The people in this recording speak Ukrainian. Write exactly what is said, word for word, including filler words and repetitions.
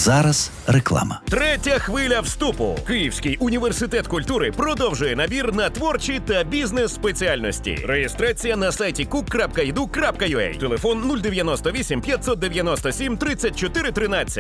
Зараз реклама. Третя хвиля вступу. Київський університет культури продовжує набір на творчі та бізнес-спеціальності. Реєстрація на сайті кук крапка і ді ю крапка ю а. Телефон нуль дев'яносто вісім п'ятсот дев'яносто сім тридцять чотири тринадцять.